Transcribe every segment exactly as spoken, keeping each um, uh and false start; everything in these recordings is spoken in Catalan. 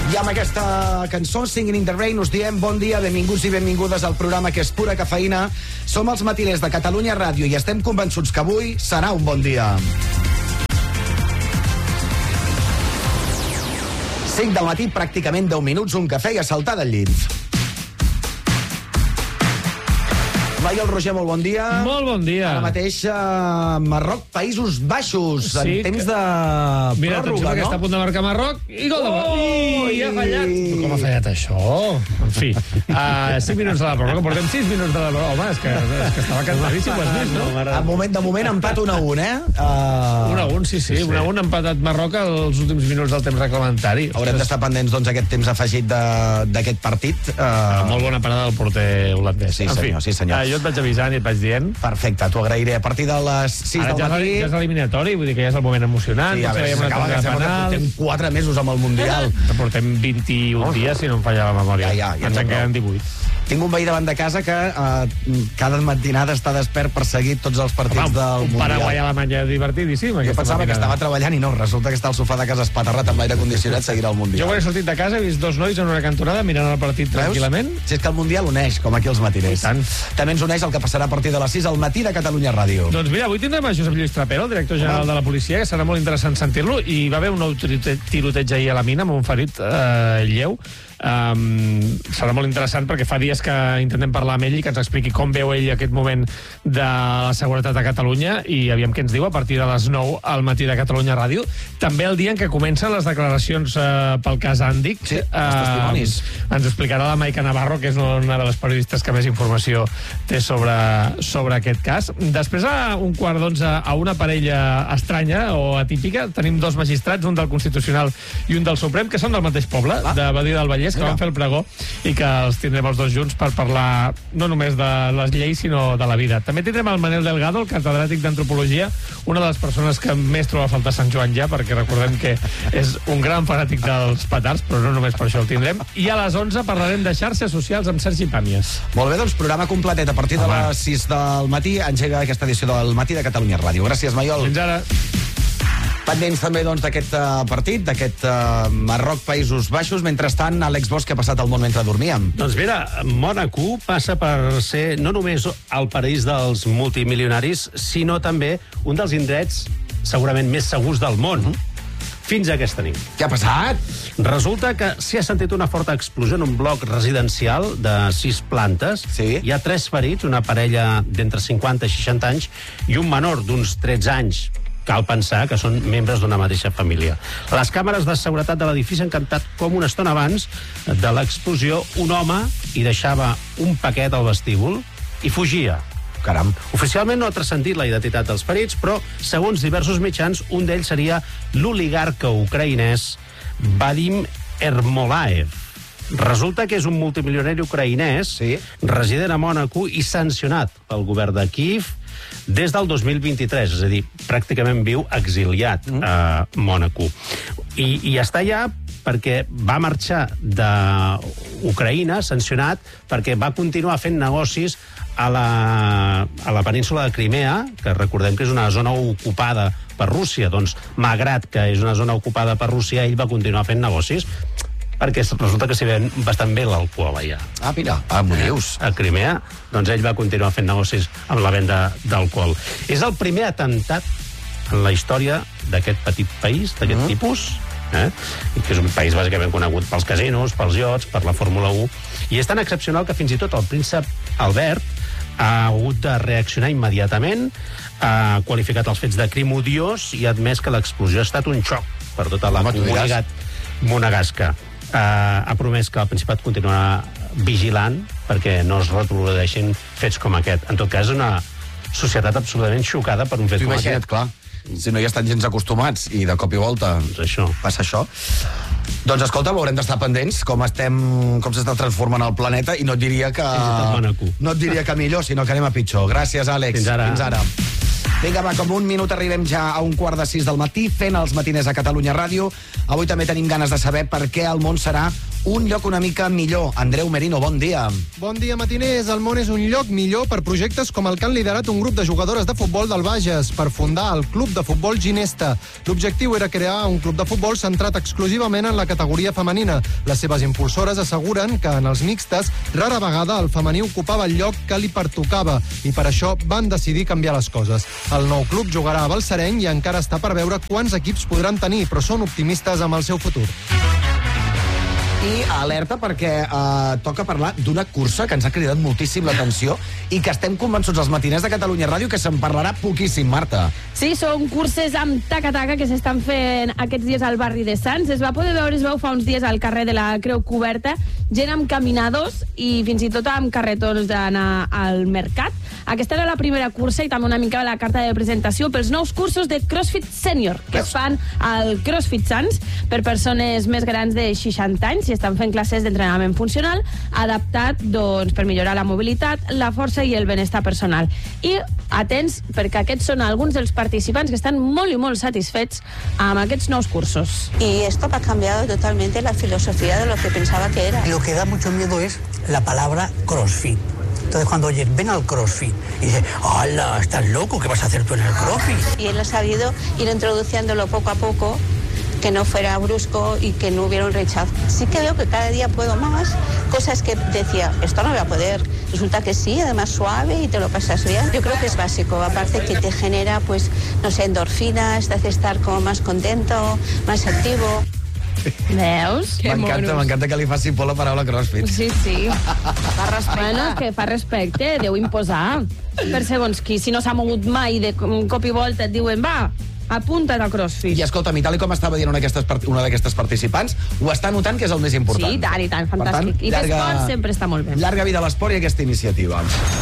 I amb aquesta cançó, Singing in the Rain, us diem bon dia, benvinguts i benvingudes al programa que és pura cafeïna. Som els matiners de Catalunya Ràdio i estem convençuts que avui serà un bon dia. cinc del matí, pràcticament deu minuts, un cafè i a saltar del llit. Vai, el Roger, molt bon dia. Molt bon dia. Ara mateix, uh, Marroc, Països Baixos, sí, en temps de mira, pròrroga, no? Que està a punt de marcar Marroc i gol de Marroc. Oh, I ha fallat. Però com ha fallat això? En fi, uh, cinc minuts de la pròrroga, portem sis minuts de la pròrroga. Home, és que, és que estava cantadíssim, ho has vist, no? De moment, de moment, empat un a un, eh? Uh... un a un, sí, sí, sí, un a un, empatat Marroc als últims minuts del temps reglamentari. Haurem d'estar pendents, doncs, aquest temps afegit d'aquest partit. Uh... Molt bona parada del porter holandès. Sí, senyor, sí, senyor. Uh, jo et vaig avisant i et vaig dient. Perfecte, t'ho agrairé. A partir de les sis Ara del ja matí... Ja és eliminatori, vull dir que ja és el moment emocionant. Sí, a veure, s'acaba que sembla que portem quatre mesos amb el Mundial. Portem vint-i-un oh. dies, si no em falla la memòria. Ja, ja, ja ens en queden divuit. Tinc un veí davant de casa que uh, cada matinada està despert per seguir tots els partits Home, del un Mundial. Paraguai-Alemanya divertidíssim. Jo pensava matinada. que estava treballant i no, resulta que està al sofà de casa espaterrat amb l'aire condicionat seguint el Mundial. Jo quan he sortit de casa he vist dos nois en una cantonada mirant el partit Veus? tranquil·lament. Si és que el Mundial uneix, com aquí els matiners. També ens uneix el que passarà a partir de les sis al matí de Catalunya Ràdio. Doncs mira, avui tindrem a Josep Lluís Trapero, el director general Home. de la policia, que serà molt interessant sentir-lo, i va haver un nou tiroteig ahir a la mina amb un ferit eh, lleu. Um, serà molt interessant perquè fa dies que intentem parlar amb ell i que ens expliqui com veu ell aquest moment de la seguretat a Catalunya i aviam què ens diu a partir de les nou al matí de Catalunya Ràdio. També el dia en què comencen les declaracions uh, pel cas Àndic. Sí, els testimonis. Uh, ens explicarà la Maica Navarro, que és una de les periodistes que més informació té sobre, sobre aquest cas. Després, a un quart d'onze, a una parella estranya o atípica, tenim dos magistrats, un del Constitucional i un del Suprem, que són del mateix poble, ah. de Badia del Vallès, que van fer el pregó i que els tindrem els dos junts per parlar no només de les lleis sinó de la vida. També tindrem el Manel Delgado, el catedràtic d'Antropologia, una de les persones que més troba a faltar Sant Joan ja, perquè recordem que és un gran fanàtic dels petards, però no només per això el tindrem. I a les onze parlarem de xarxes socials amb Sergi Pàmies. Molt bé, doncs programa completet a partir de Home. les sis del matí. Engega aquesta edició del matí de Catalunya Ràdio. Gràcies, Maiol. Fins ara. Pendents també doncs, d'aquest uh, partit, d'aquest uh, Marroc-Països Baixos. Mentrestant, Àlex Bosch, què ha passat al món mentre dormíem? Doncs mira, Mònaco passa per ser no només el paraís dels multimilionaris, sinó també un dels indrets segurament més segurs del món. Fins aquesta nit. Què ha passat? Resulta que s'hi ha sentit una forta explosió en un bloc residencial de sis plantes. Sí. Hi ha tres ferits, una parella d'entre cinquanta i seixanta anys i un menor d'uns tretze anys. Cal pensar que són membres d'una mateixa família. Les càmeres de seguretat de l'edifici han captat com una estona abans de l'explosió un home hi deixava un paquet al vestíbul i fugia. Caram. Oficialment no ha transcendit la identitat dels ferits, però, segons diversos mitjans, un d'ells seria l'oligarca ucraïnès Vadim Ermolaev. Resulta que és un multimilionari ucraïnès, sí, resident a Mònaco i sancionat pel govern de Kíev des del dos mil vint-i-tres, és a dir, pràcticament viu exiliat mm. a Mònaco. I, I està allà perquè va marxar d'Ucraïna, sancionat, perquè va continuar fent negocis a la, a la península de Crimea, que recordem que és una zona ocupada per Rússia. Doncs, malgrat que és una zona ocupada per Rússia, ell va continuar fent negocis perquè resulta que s'hi ven bastant bé l'alcohol allà. Ah, mira, ah, m'ho dius. A Crimea, doncs ell va continuar fent negocis amb la venda d'alcohol. És el primer atemptat en la història d'aquest petit país, d'aquest mm. tipus, eh? que és un país bàsicament conegut pels casinos, pels iots, per la Fórmula u, i és tan excepcional que fins i tot el príncep Albert ha hagut de reaccionar immediatament, ha qualificat els fets de crim odiós i ha admès que l'explosió ha estat un xoc per tota la comunitat monegasca. Uh, ha promès que el Principat continuarà vigilant perquè no es reprodueixin fets com aquest. En tot cas, és una societat absolutament xocada per un fet com imagina't, aquest. Clar, si no hi estan gens acostumats i de cop i volta doncs això. passa això. Doncs escolta, haurem d'estar pendents com estem, com s'està transformant el planeta i no et diria que... no et diria que millor, sinó que anem a pitjor. Gràcies, Àlex. Fins ara. Fins ara. Vinga, va, com un minut arribem ja a un quart de sis del matí fent els matiners a Catalunya Ràdio. Avui també tenim ganes de saber per què el món serà un lloc una mica millor. Andreu Merino, bon dia. Bon dia, matiners. El món és un lloc millor per projectes com el que han liderat un grup de jugadores de futbol del Bages per fundar el Club de Futbol Ginesta. L'objectiu era crear un club de futbol centrat exclusivament en la categoria femenina. Les seves impulsores asseguren que en els mixtes rara vegada el femení ocupava el lloc que li pertocava i per això van decidir canviar les coses. El nou club jugarà a Balsareny i encara està per veure quants equips podran tenir, però són optimistes amb el seu futur. I alerta perquè eh, toca parlar d'una cursa que ens ha cridat moltíssim l'atenció i que estem convençuts els matiners de Catalunya Ràdio que se'n parlarà poquíssim, Marta. Sí, són curses amb taca-taca que s'estan fent aquests dies al barri de Sants. Es va poder veure, es veu fa uns dies al carrer de la Creu Coberta, gent amb caminadors i fins i tot amb carretons d'anar al mercat. Aquesta era la primera cursa i també una mica la carta de presentació pels nous cursos de CrossFit Senior que es fan al CrossFit Sants per persones més grans de seixanta anys i estan fent classes d'entrenament funcional adaptat doncs, per millorar la mobilitat, la força i el benestar personal. I atents, perquè aquests són alguns dels participants que estan molt i molt satisfets amb aquests nous cursos. Y esto ha cambiado totalmente la filosofía de lo que pensaba que era. Lo que da mucho miedo es la palabra CrossFit. Entonces cuando oyes, ven al CrossFit, y dices, ¡hala, estás loco! ¿Qué vas a hacer tú en el CrossFit? Y él ha sabido ir introduciéndolo poco a poco, que no fuera brusco y que no hubiera un rechazo. Sí que veo que cada día puedo más, cosas que decía, esto no voy a poder. Resulta que sí, además suave y te lo pasas bien. Yo creo que es básico, aparte que te genera, pues, no sé, endorfinas, te hace estar como más contento, más activo. Veus? M'encanta, m'encanta que li faci por la paraula CrossFit. Sí, sí. Fa respecte. Bueno, que fa respecte, deu imposar. Per segons qui, si no s'ha mogut mai de cop i volta et diuen, va, apunta't a CrossFit. I escolta'm, i tal com estava dient una d'aquestes participants, ho està notant que és el més important. Sí, tant i tant, fantàstic. Tant, I llarga, fer esport sempre està molt bé. Llarga vida a l'esport i aquesta iniciativa.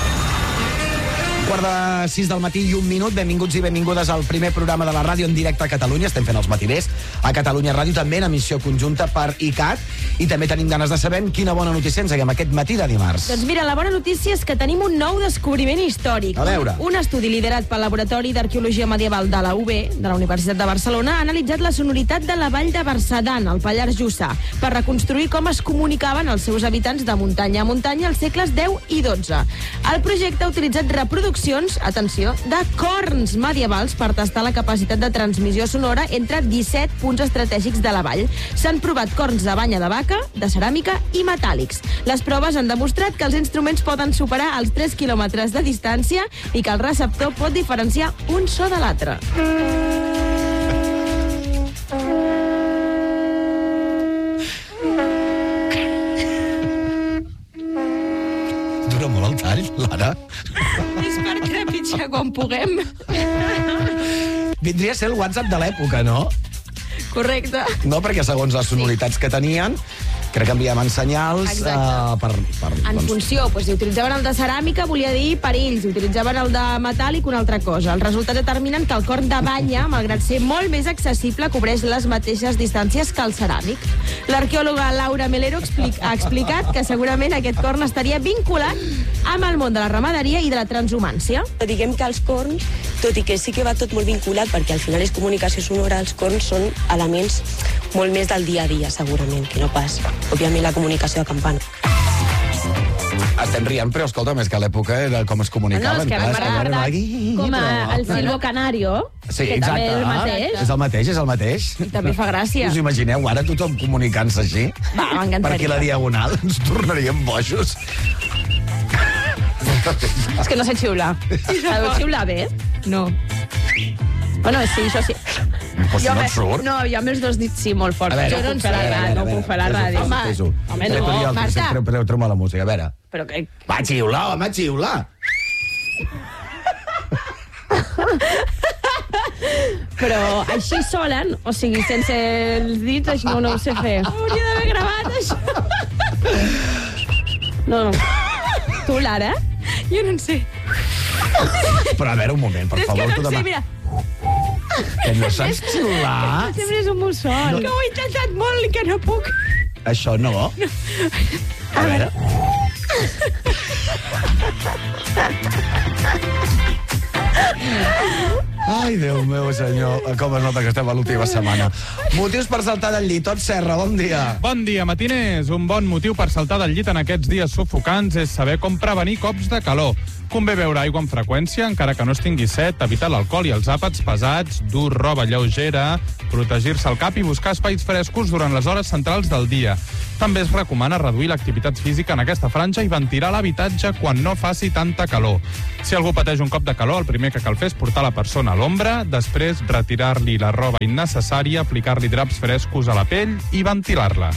Quart de sis del matí i un minut. Benvinguts i benvingudes al primer programa de la ràdio en directe a Catalunya. Estem fent els matiners a Catalunya Ràdio, també en emissió conjunta per I C A T. I també tenim ganes de saber quina bona notícia ens haguem aquest matí de dimarts. Doncs mira, la bona notícia és que tenim un nou descobriment històric. A veure. Un estudi liderat pel Laboratori d'Arqueologia Medieval de la U B, de la Universitat de Barcelona, ha analitzat la sonoritat de la vall de Barcedan, al Pallars Jussà, per reconstruir com es comunicaven els seus habitants de muntanya a muntanya als segles deu i dotze. El projecte ha utilitzat reproduccions, atenció, de corns medievals per tastar la capacitat de transmissió sonora entre disset punts estratègics de la vall. S'han provat corns de banya de vaca, de ceràmica i metàl·lics. Les proves han demostrat que els instruments poden superar els tres quilòmetres de distància i que el receptor pot diferenciar un so de l'altre. Dura molt el tall, Lara. És per crepitjar quan puguem. Vindria a ser el WhatsApp de l'època, no? Correcte. No, perquè segons les sonoritats que tenien, crec que enviaven senyals uh, per... per en doncs... funció, doncs, si utilitzaven el de ceràmica volia dir perills, si utilitzaven el de metàl·lic una altra cosa. Els resultats determinen que el corn de banya, malgrat ser molt més accessible, cobreix les mateixes distàncies que el ceràmic. L'arqueòloga Laura Melero explic, ha explicat que segurament aquest corn estaria vinculat amb el món de la ramaderia i de la transhumància. Diguem que els corns, tot i que sí que va tot molt vinculat, perquè al final és comunicació sonora, els corns són elements molt més del dia a dia, segurament, que no pas, òbviament, la comunicació de campana. Estem rient, però escolta, més que a l'època era com es comunicaven. No, és que m'ha recordat com a, el Silvo Canario, sí, que exacte, també és el mateix. És el mateix, és el mateix. I també fa gràcia. Us imagineu ara tothom comunicant-se així? Va, m'encantaria. Per aquí la Diagonal ens tornaríem bojos. És que no sé xiular. Sabeu xiular bé? No. Bueno, sí, això sí. Però si Jo no me- et surt. No, jo amb els dos dits sí, molt fort. A veure, jo no en sé a veure, a res, veure, no a puc veure. fer la Fes-ho, ràdio. fes-ho, fes-ho. Home, Treu-li no, el- Marta. treu- treu- Treu-me la música, a veure. Però que... Va, xiular, home, xiular. Però així solen, o sigui, sense els dits, això no, no ho sé fer. Hauria d'haver gravat, això. No, no. Tu, Lara? Jo no en sé. Però a veure, un moment, per És que favor. no tu en sé, demà- mira. Que no saps xiular? Sempre és un mussol. No. Que ho he intentat molt i que no puc. Això no? A veure. Ai, Déu meu, senyor, com es nota que estem a l'última setmana. Motius per saltar del llit. Tot Serra, bon dia. Bon dia, matiners. Un bon motiu per saltar del llit en aquests dies sufocants és saber com prevenir cops de calor. Convé beure aigua amb freqüència, encara que no es tingui set, evitar l'alcohol i els àpats pesats, dur roba lleugera, protegir-se el cap i buscar espais frescos durant les hores centrals del dia. També es recomana reduir l'activitat física en aquesta franja i ventilar l'habitatge quan no faci tanta calor. Si algú pateix un cop de calor, el primer que cal fer és portar la persona a l'ombra, després retirar-li la roba innecessària, aplicar-li draps frescos a la pell i ventilar-la.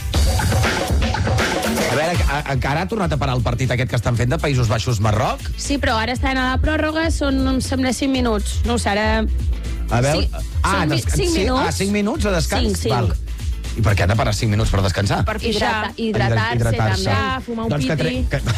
A veure, encara ha tornat a parar el partit aquest que estan fent de Països Baixos-Marroc? Sí, però ara estan a la pròrroga, són, em sembla, cinc minuts. No ho sé, ara... A veure... Sí, ah, són descans... cinc sí? minuts. Ah, cinc minuts de descans? Cinc, cinc. Val. I per què han de parar cinc minuts per descansar? Per hidratar, hidratar-se, hidratar també. Fumar un doncs piti. Que tre...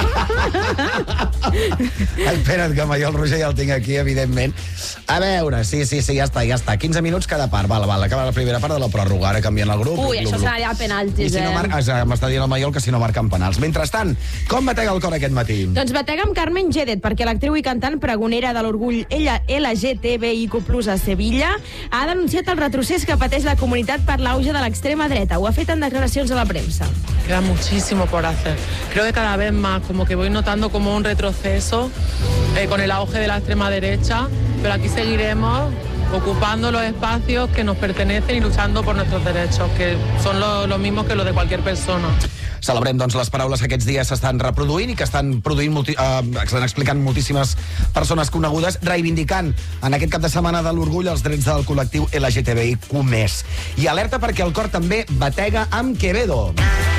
Ai, espera't, que jo el Roger ja el tinc aquí, evidentment. A veure, sí, sí, sí, ja està, ja està. quinze minuts cada part. Val, val, acaba la primera part de la pròrroga, ara canvien el grup. Ui, això serà penaltis, I si no eh? mar... M'està dient el Maiol que si no marquen penals. Mentrestant, com batega el cor aquest matí? Doncs batega amb Carmen Gedet, perquè l'actriu i cantant pregonera de l'orgull L G T B I Q plus a Sevilla ha denunciat el retrocés que pateix la comunitat per l'auge de l'extrema dreta. Ho ha fet en declaracions a la premsa. Queda muchísimo por hacer. Creo que cada vez más, como que voy notando como un retroceso eh, con el auge de la extrema derecha, pero aquí seguiremos ocupando los espacios que nos pertenecen y luchando por nuestros derechos, que son lo, los mismos que los de cualquier persona. Celebrem, doncs, les paraules que aquests dies s'estan reproduint i que estan produint multi, eh, estan explicant moltíssimes persones conegudes, reivindicant en aquest cap de setmana de l'orgull els drets del col·lectiu L G T B I Q més. I alerta perquè el cor també batega amb Quevedo.